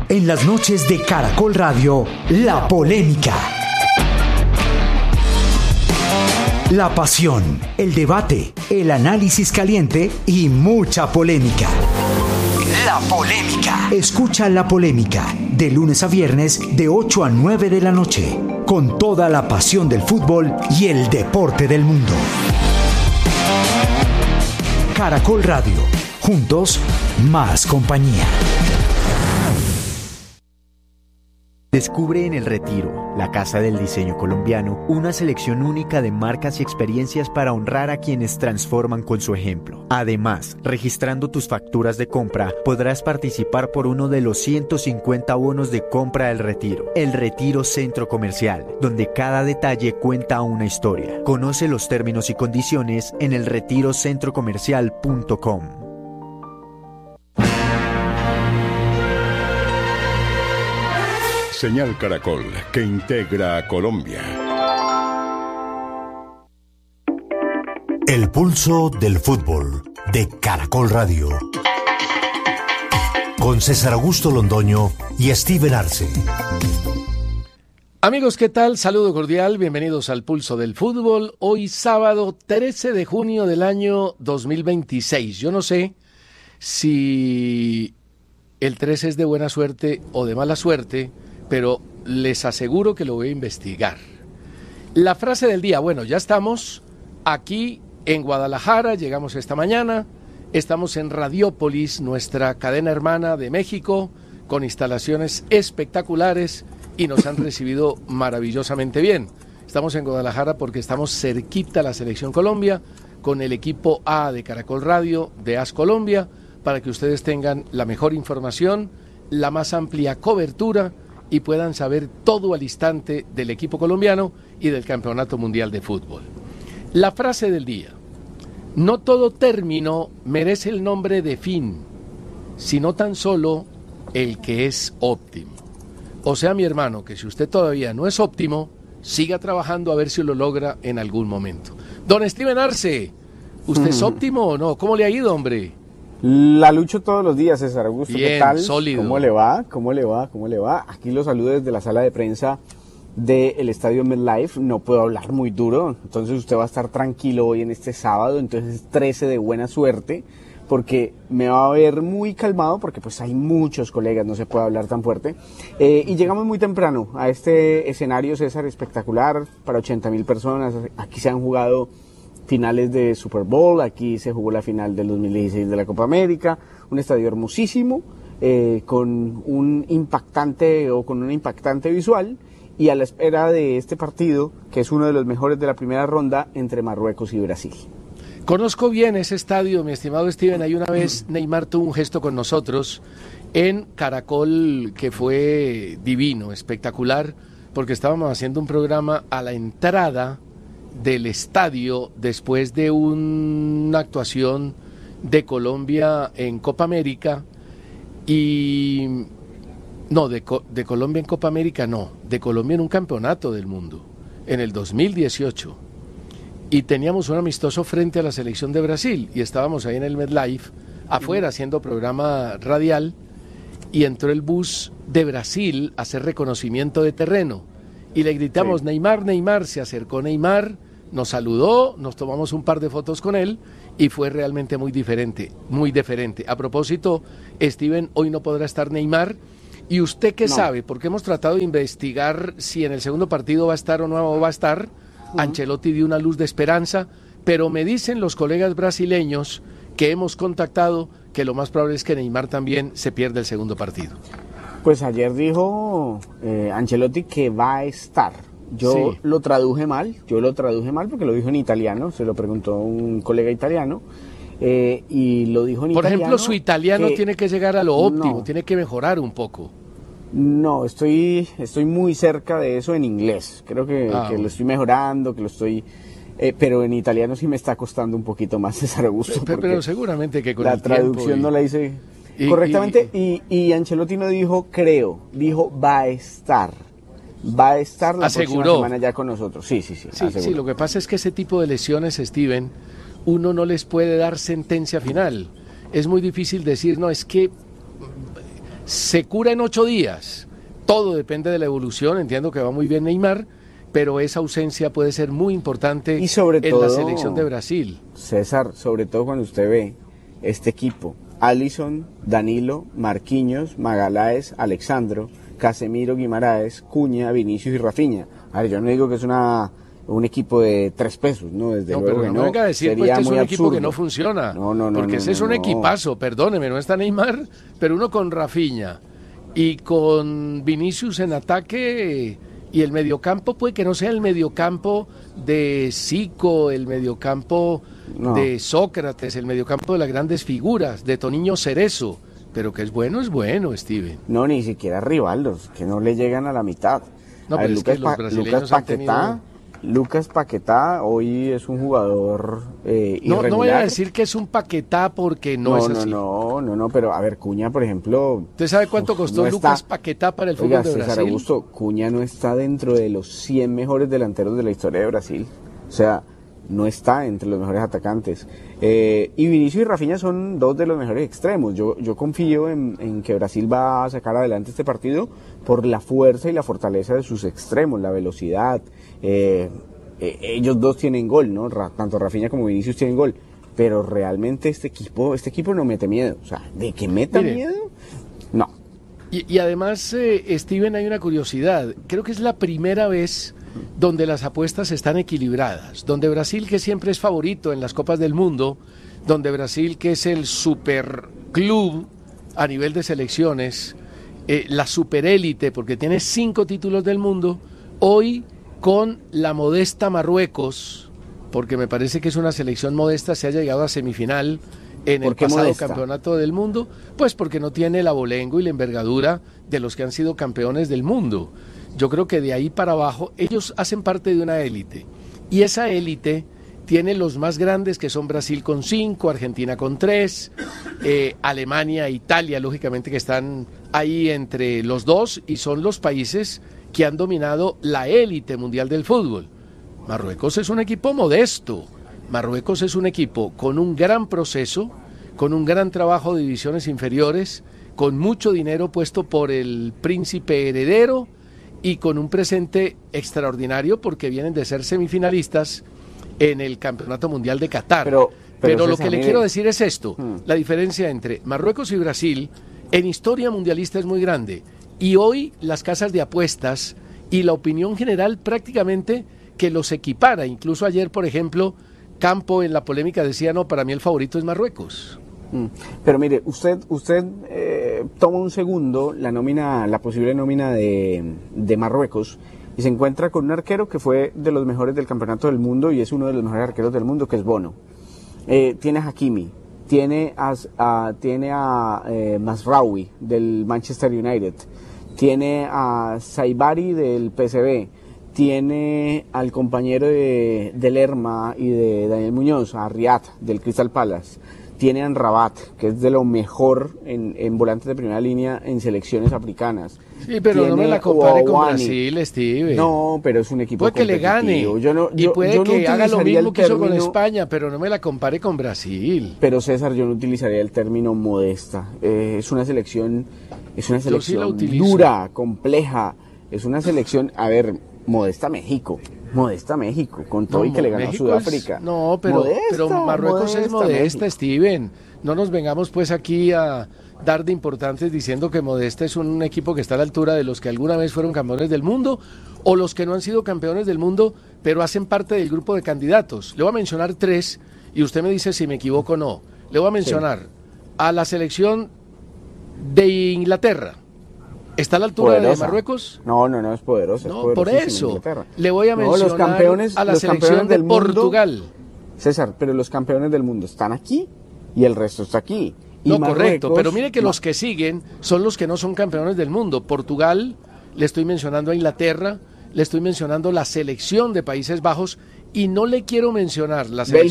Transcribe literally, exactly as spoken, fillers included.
En las noches de Caracol Radio, La Polémica. La pasión, el debate, el análisis caliente y mucha polémica. La Polémica. Escucha La Polémica de lunes a viernes de ocho a nueve de la noche, con toda la pasión del fútbol y el deporte del mundo. Caracol Radio. Juntos, más compañía. Descubre en El Retiro, la casa del diseño colombiano, una selección única de marcas y experiencias para honrar a quienes transforman con su ejemplo. Además, registrando tus facturas de compra, podrás participar por uno de los ciento cincuenta bonos de compra del Retiro. El Retiro Centro Comercial, donde cada detalle cuenta una historia. Conoce los términos y condiciones en el retiro centro comercial punto com. Señal Caracol, que integra a Colombia. El pulso del fútbol de Caracol Radio. Con César Augusto Londoño y Steven Arce. Amigos, ¿qué tal? Saludo cordial, bienvenidos al Pulso del Fútbol. Hoy sábado trece de junio del año dos mil veintiséis. Yo no sé si el trece es de buena suerte o de mala suerte, pero les aseguro que lo voy a investigar. La frase del día, bueno, ya estamos aquí en Guadalajara, llegamos esta mañana, estamos en Radiópolis, nuestra cadena hermana de México, con instalaciones espectaculares y nos han recibido maravillosamente bien. Estamos en Guadalajara porque estamos cerquita a la Selección Colombia, con el equipo A de Caracol Radio, de A S Colombia, para que ustedes tengan la mejor información, la más amplia cobertura y puedan saber todo al instante del equipo colombiano y del Campeonato Mundial de Fútbol. La frase del día: no todo término merece el nombre de fin, sino tan solo el que es óptimo. O sea, mi hermano, que si usted todavía no es óptimo, siga trabajando a ver si lo logra en algún momento. Don Steven Arce, ¿usted mm. es óptimo o no? ¿Cómo le ha ido, hombre? La lucho todos los días, César Augusto. Bien, ¿qué tal? Sólido. ¿Cómo le va? ¿Cómo le va? ¿Cómo le va? Aquí los saludo desde la sala de prensa del Estadio MetLife. No puedo hablar muy duro, entonces usted va a estar tranquilo hoy en este sábado, entonces trece de buena suerte, porque me va a ver muy calmado, porque pues hay muchos colegas, no se puede hablar tan fuerte. Eh, y llegamos muy temprano a este escenario, César, espectacular, para ochenta mil personas. Aquí se han jugado finales de Super Bowl, aquí se jugó la final del dos mil dieciséis de la Copa América, un estadio hermosísimo, eh, con un impactante o con una impactante visual, y a la espera de este partido, que es uno de los mejores de la primera ronda entre Marruecos y Brasil. Conozco bien ese estadio, mi estimado Steven. Hay una vez Neymar tuvo un gesto con nosotros en Caracol que fue divino, espectacular, porque estábamos haciendo un programa a la entrada del estadio después de una actuación de Colombia en Copa América y no, de, de Colombia en Copa América no, de Colombia en un campeonato del mundo en el dos mil dieciocho, y teníamos un amistoso frente a la selección de Brasil y estábamos ahí en el MetLife afuera haciendo programa radial y entró el bus de Brasil a hacer reconocimiento de terreno y le gritamos, sí. Neymar, Neymar, se acercó Neymar, nos saludó, nos tomamos un par de fotos con él y fue realmente muy diferente, muy diferente. A propósito, Steven, hoy no podrá estar Neymar. ¿Y usted qué no. sabe? Porque hemos tratado de investigar si en el segundo partido va a estar o no va a estar. Uh-huh. Ancelotti dio una luz de esperanza, pero me dicen los colegas brasileños que hemos contactado que lo más probable es que Neymar también se pierda el segundo partido. Pues ayer dijo eh, Ancelotti que va a estar. Yo sí. lo traduje mal, yo lo traduje mal porque lo dijo en italiano, se lo preguntó un colega italiano, eh, y lo dijo en Por italiano. Por ejemplo, su italiano que, tiene que llegar a lo óptimo, no, tiene que mejorar un poco. No, estoy, estoy muy cerca de eso en inglés, creo que, ah, que lo estoy mejorando, que lo estoy... Eh, pero en italiano sí me está costando un poquito más, César Augusto. Pero, pero seguramente que con la el traducción y... no la hice y, correctamente y, y, y Ancelotti no dijo creo, dijo va a estar. Va a estar la aseguró. próxima semana ya con nosotros. Sí, sí, sí. Sí, sí, lo que pasa es que ese tipo de lesiones, Steven, uno no les puede dar sentencia final. Es muy difícil decir, no, es que se cura en ocho días. Todo depende de la evolución, entiendo que va muy bien Neymar, pero esa ausencia puede ser muy importante y sobre en todo, la selección de Brasil. César, sobre todo cuando usted ve este equipo, Alisson, Danilo, Marquinhos, Magaláes, Alexandro, Casemiro, Guimaraes, Cuña, Vinicius y Rafinha. A ver, yo no digo que es una un equipo de tres pesos, ¿no? Desde no, luego pero que no, no. me venga a decir pues, que es un absurdo. equipo que no funciona. No, no, no. Porque no, ese no, es un no. equipazo, perdóneme, no está Neymar, pero uno con Rafinha y con Vinicius en ataque y el mediocampo puede que no sea el mediocampo de Zico, el mediocampo no. de Sócrates, el mediocampo de las grandes figuras, de Toniño Cerezo, pero que es bueno, es bueno, Steven. No, ni siquiera Rivaldos, que no le llegan a la mitad. No, a ver, pero Lucas, es que los pa brasileños Lucas Paquetá, han tenido... Lucas Paquetá hoy es un jugador eh, irregular. No, no voy a decir que es un Paquetá porque no, no es así. No, no, no, no, pero a ver, Cuña, por ejemplo... ¿Usted sabe cuánto uf, costó no Lucas está... Paquetá para el fútbol Oiga, de César Brasil? Augusto, Cuña no está dentro de los cien mejores delanteros de la historia de Brasil. O sea, no está entre los mejores atacantes. Eh, y Vinicius y Rafinha son dos de los mejores extremos. Yo, yo confío en, en que Brasil va a sacar adelante este partido por la fuerza y la fortaleza de sus extremos, la velocidad. Eh, eh, ellos dos tienen gol, ¿no? Ra, tanto Rafinha como Vinicius tienen gol. Pero realmente este equipo, este equipo no mete miedo. O sea, de que meta Mire, miedo, no. Y, y además, eh, Steven, hay una curiosidad. Creo que es la primera vez donde las apuestas están equilibradas, donde Brasil, que siempre es favorito en las Copas del Mundo, donde Brasil, que es el superclub a nivel de selecciones, eh, la superélite, porque tiene cinco títulos del mundo, hoy con la modesta Marruecos, porque me parece que es una selección modesta, se ha llegado a semifinal en el pasado modesta? campeonato del mundo, pues porque no tiene el abolengo y la envergadura de los que han sido campeones del mundo. Yo creo que de ahí para abajo ellos hacen parte de una élite y esa élite tiene los más grandes que son Brasil con cinco, Argentina con tres, eh, Alemania e Italia lógicamente que están ahí entre los dos y son los países que han dominado la élite mundial del fútbol. Marruecos es un equipo modesto, Marruecos es un equipo con un gran proceso, con un gran trabajo de divisiones inferiores, con mucho dinero puesto por el príncipe heredero y con un presente extraordinario porque vienen de ser semifinalistas en el Campeonato Mundial de Qatar. Pero, pero, pero lo que le mire. quiero decir es esto, hmm. la diferencia entre Marruecos y Brasil en historia mundialista es muy grande y hoy las casas de apuestas y la opinión general prácticamente que los equipara. Incluso ayer, por ejemplo, Campo en la polémica decía, no, para mí el favorito es Marruecos. Pero mire, usted usted eh, toma un segundo la nómina, la posible nómina de, de Marruecos y se encuentra con un arquero que fue de los mejores del campeonato del mundo y es uno de los mejores arqueros del mundo, que es Bono. Eh, tiene a Hakimi, tiene a, a, tiene a eh, Mazraoui del Manchester United, tiene a Saibari del P S V, tiene al compañero de, de Lerma y de Daniel Muñoz, a Riyad del Crystal Palace. Tiene a Rabat, que es de lo mejor en, en volantes de primera línea en selecciones africanas. Sí, pero Tiene no me la compare con Brasil, Steve. No, pero es un equipo puede que le gane yo no, y yo, puede yo no que haga lo mismo que hizo término, con España, pero no me la compare con Brasil. Pero César, yo no utilizaría el término modesta. Eh, es una selección, es una selección sí dura, compleja. Es una selección, a ver, modesta México. Modesta México, con todo no, y que le ganó México a Sudáfrica. Es, no, pero, modesta, pero Marruecos modesta, es modesta, México. Steven. No nos vengamos pues aquí a dar de importantes diciendo que Modesta es un equipo que está a la altura de los que alguna vez fueron campeones del mundo o los que no han sido campeones del mundo, pero hacen parte del grupo de candidatos. Le voy a mencionar tres y usted me dice si me equivoco o no. Le voy a mencionar sí. a la selección de Inglaterra. ¿Está a la altura poderosa. de Marruecos? No, no, no, es poderosa. No, es por eso. Le voy a mencionar no, los campeones, a la los selección de mundo, Portugal. César, pero los campeones del mundo están aquí y el resto está aquí. Y no, Marruecos, correcto, pero mire que no. los que siguen son los que no son campeones del mundo. Portugal, le estoy mencionando a Inglaterra, le estoy mencionando la selección de Países Bajos y no le quiero mencionar la selección